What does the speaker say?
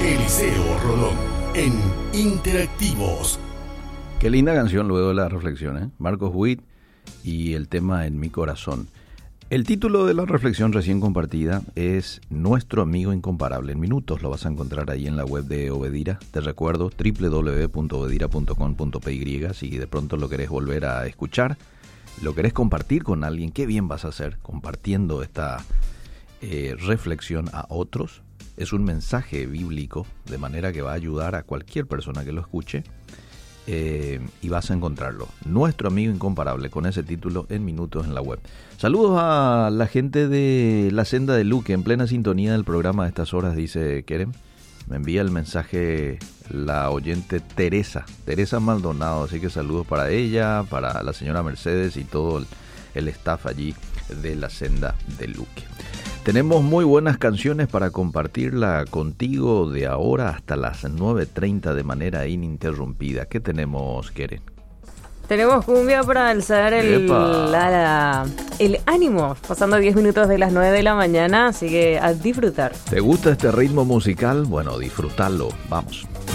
Eliseo Rolón en Interactivos. Qué linda canción luego de la reflexión, ¿eh? Marcos Witt y el tema En mi corazón. El título de la reflexión recién compartida es Nuestro amigo incomparable. En minutos lo vas a encontrar ahí en la web de Obedira. Te recuerdo www.obedira.com.py. Si de pronto lo querés volver a escuchar, lo querés compartir con alguien, qué bien vas a hacer compartiendo esta reflexión a otros. Es un mensaje bíblico, de manera que va a ayudar a cualquier persona que lo escuche. Y vas a encontrarlo. Nuestro amigo incomparable, con ese título en minutos en la web. Saludos a la gente de La Senda de Luque, en plena sintonía del programa a estas horas, dice Kerem. Me envía el mensaje la oyente Teresa Maldonado, así que saludos para ella, para la señora Mercedes y todo el staff allí de La Senda de Luque. Tenemos muy buenas canciones para compartirla contigo de ahora hasta las 9:30 de manera ininterrumpida. ¿Qué tenemos, Keren? Tenemos cumbia para alzar el ánimo, pasando 10 minutos de las 9 de la mañana, así que a disfrutar. ¿Te gusta este ritmo musical? Bueno, disfrútalo. Vamos.